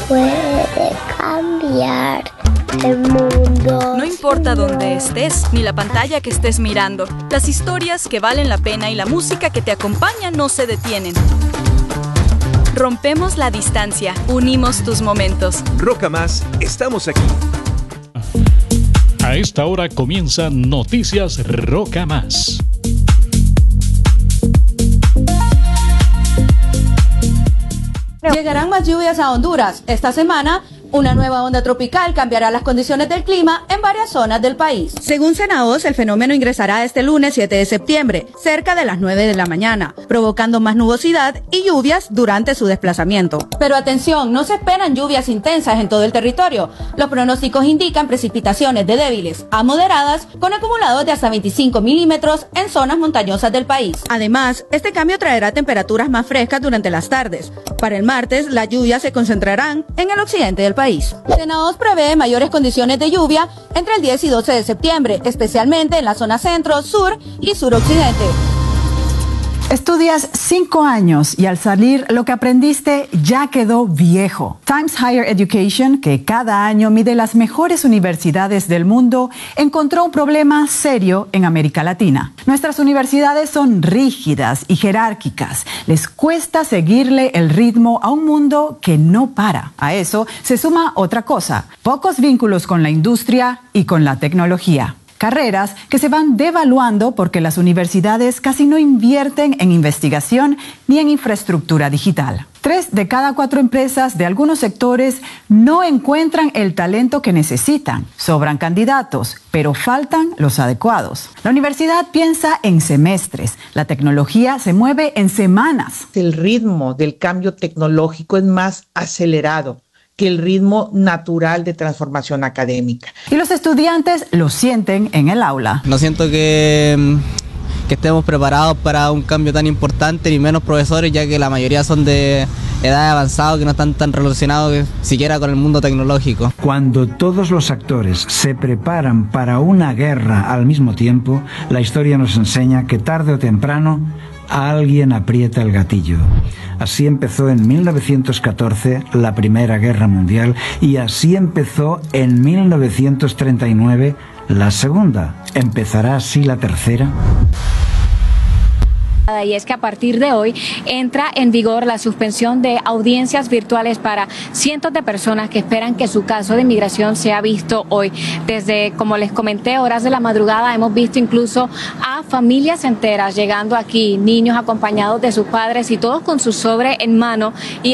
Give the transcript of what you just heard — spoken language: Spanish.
puede cambiar el mundo. No importa dónde estés, ni la pantalla que estés mirando, las historias que valen la pena y la música que te acompaña no se detienen. Rompemos la distancia, unimos tus momentos. Roca Más, estamos aquí. A esta hora comienzan Noticias Roca Más. Llegarán más lluvias a Honduras. Esta semana, una nueva onda tropical cambiará las condiciones del clima en varias zonas del país. Según Cenaos, el fenómeno ingresará este lunes 7 de septiembre, cerca de las 9 de la mañana, provocando más nubosidad y lluvias durante su desplazamiento. Pero atención, no se esperan lluvias intensas en todo el territorio. Los pronósticos indican precipitaciones de débiles a moderadas, con acumulados de hasta 25 milímetros en zonas montañosas del país. Además, este cambio traerá temperaturas más frescas durante las tardes. Para el martes, las lluvias se concentrarán en el occidente del país. Cenaos prevé mayores condiciones de lluvia entre el 10 y 12 de septiembre, especialmente en la zona centro, sur y suroccidente. Estudias 5 años y al salir lo que aprendiste ya quedó viejo. Times Higher Education, que cada año mide las mejores universidades del mundo, encontró un problema serio en América Latina. Nuestras universidades son rígidas y jerárquicas. Les cuesta seguirle el ritmo a un mundo que no para. A eso se suma otra cosa: pocos vínculos con la industria y con la tecnología. Carreras que se van devaluando porque las universidades casi no invierten en investigación ni en infraestructura digital. 3 de cada 4 empresas de algunos sectores no encuentran el talento que necesitan. Sobran candidatos, pero faltan los adecuados. La universidad piensa en semestres. La tecnología se mueve en semanas. El ritmo del cambio tecnológico es más acelerado que el ritmo natural de transformación académica. Y los estudiantes lo sienten en el aula. No siento que estemos preparados para un cambio tan importante, ni menos profesores, ya que la mayoría son de edad avanzada, que no están tan relacionados siquiera con el mundo tecnológico. Cuando todos los actores se preparan para una guerra al mismo tiempo, la historia nos enseña que tarde o temprano alguien aprieta el gatillo. Así empezó en 1914 la Primera Guerra Mundial y así empezó en 1939 la Segunda. ¿Empezará así la Tercera? Y es que a partir de hoy entra en vigor la suspensión de audiencias virtuales para cientos de personas que esperan que su caso de inmigración sea visto hoy. Desde, como les comenté, horas de la madrugada hemos visto incluso a familias enteras llegando aquí, niños acompañados de sus padres y todos con su sobre en mano. Y